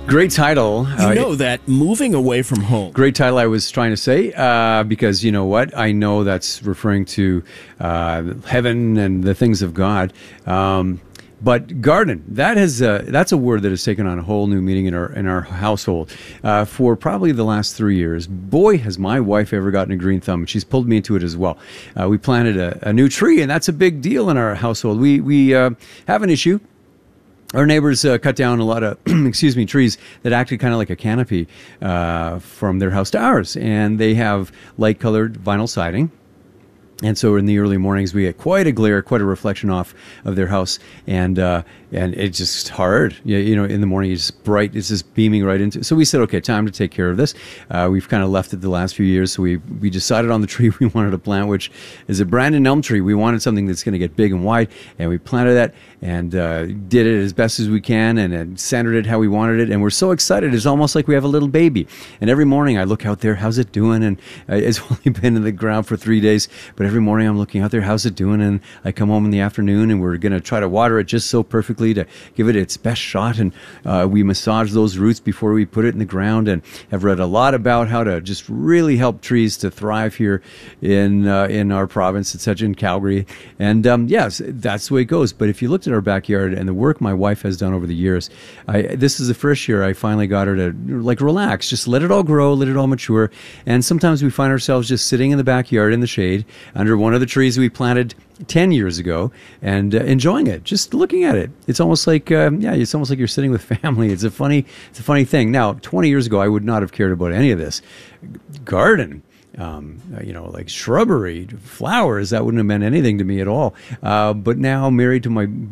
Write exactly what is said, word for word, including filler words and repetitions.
Great title. You Uh, know that moving away from home. Great title, I was trying to say, uh, because you know what? I know that's referring to uh, heaven and the things of God. Um, but garden, that has uh, that's a word that has taken on a whole new meaning in our in our household uh, for probably the last three years. Boy, has my wife ever gotten a green thumb, and she's pulled me into it as well. Uh, we planted a, a new tree, and that's a big deal in our household. We we uh, have an issue. Our neighbors uh, cut down a lot of, excuse me, trees that acted kind of like a canopy uh, from their house to ours. And they have light-colored vinyl siding. And so in the early mornings, we get quite a glare, quite a reflection off of their house. And uh, and it's just hard. You, you know, in the morning, it's bright. It's just beaming right into it. So we said, okay, time to take care of this. Uh, we've kind of left it the last few years. So we, we decided on the tree we wanted to plant, which is a Brandon elm tree. We wanted something that's going to get big and wide. And we planted that and uh, did it as best as we can and, and centered it how we wanted it. And we're so excited. It's almost like we have a little baby. And every morning I look out there, how's it doing? And uh, it's only been in the ground for three days. But every morning I'm looking out there, how's it doing? And I come home in the afternoon and we're going to try to water it just so perfectly to give it its best shot. And uh, we massage those roots before we put it in the ground, and have read a lot about how to just really help trees to thrive here in uh, in our province, et cetera, in Calgary. And um, yes, that's the way it goes. But if you looked at our backyard and the work my wife has done over the years, I, this is the first year I finally got her to like relax, just let it all grow, let it all mature. And sometimes we find ourselves just sitting in the backyard in the shade under one of the trees we planted ten years ago and uh, enjoying it, just looking at it. It's almost like, um, yeah, it's almost like you're sitting with family. It's a funny, it's a funny thing. Now, twenty years ago, I would not have cared about any of this. Garden, um, you know, like shrubbery, flowers, that wouldn't have meant anything to me at all. Uh, but now, married to my